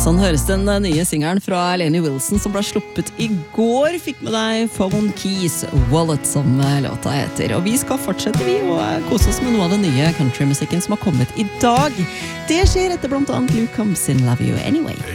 Sånn høres den nye singeren fra Lenny Wilson som ble sluppet i går. Fikk med deg Phone Keys Wallet som låta heter. Og vi skal fortsette å kose oss med noe av den nye countrymusikken som har kommet i dag. Det skjer etter blant annet Luke Combs in Love You Anyway.